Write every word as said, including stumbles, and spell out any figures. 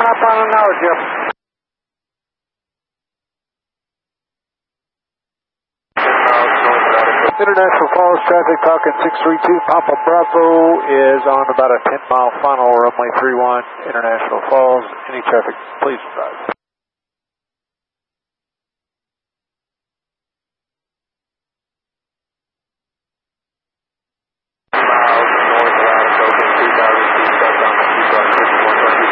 coming up on the nose here. International Falls traffic talking six three two, Papa Bravo is on about a ten mile final, runway three one, International Falls. Any traffic, please advise.